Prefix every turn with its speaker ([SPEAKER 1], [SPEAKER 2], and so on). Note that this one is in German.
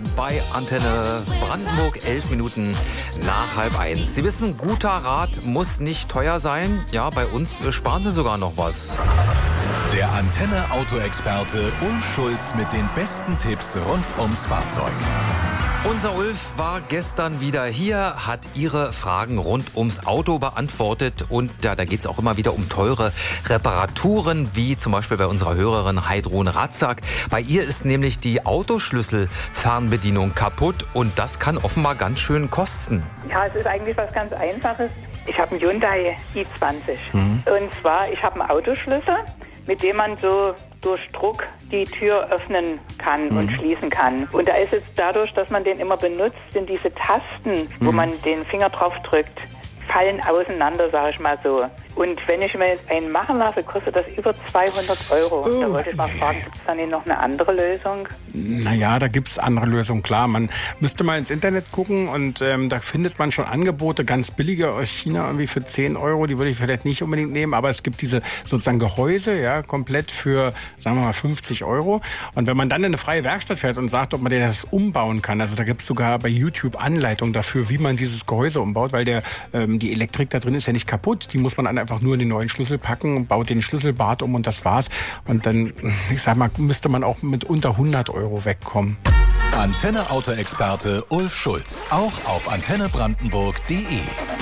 [SPEAKER 1] bei Antenne Brandenburg, 11 Minuten nach 12:30. Sie wissen, guter Rat muss nicht teuer sein. Ja, bei uns sparen Sie sogar noch was.
[SPEAKER 2] Der Antenne Autoexperte Ulf Schulz mit den besten Tipps rund ums Fahrzeug.
[SPEAKER 1] Unser Ulf war gestern wieder hier, hat Ihre Fragen rund ums Auto beantwortet. Und da geht es auch immer wieder um teure Reparaturen, wie zum Beispiel bei unserer Hörerin Heidrun Ratzak. Bei ihr ist nämlich die Autoschlüsselfernbedienung kaputt und das kann offenbar ganz schön kosten.
[SPEAKER 3] Ja, es ist eigentlich was ganz Einfaches. Ich habe einen Hyundai i20. Und zwar, ich habe einen Autoschlüssel, mit dem man so durch Druck die Tür öffnen kann und schließen kann. Und da ist es dadurch, dass man den immer benutzt, sind diese Tasten, wo man den Finger drauf drückt, fallen auseinander, sage ich mal so. Und wenn ich mir jetzt einen machen lasse, kostet das über 200 Euro. Da wollte ich mal fragen, gibt es da nicht noch eine andere Lösung?
[SPEAKER 4] Naja, da gibt es andere Lösungen, klar. Man müsste mal ins Internet gucken und da findet man schon Angebote, ganz billige aus China, irgendwie für 10 Euro. Die würde ich vielleicht nicht unbedingt nehmen, aber es gibt diese sozusagen Gehäuse, ja, komplett für, sagen wir mal, 50 Euro. Und wenn man dann in eine freie Werkstatt fährt und sagt, ob man das umbauen kann, also da gibt es sogar bei YouTube Anleitungen dafür, wie man dieses Gehäuse umbaut, weil die Elektrik da drin ist ja nicht kaputt. Die muss man dann einfach nur in den neuen Schlüssel packen, baut den Schlüsselbart um und das war's. Und dann, ich sag mal, müsste man auch mit unter 100 Euro wegkommen.
[SPEAKER 2] Antenne Autoexperte Ulf Schulz, auch auf antennebrandenburg.de.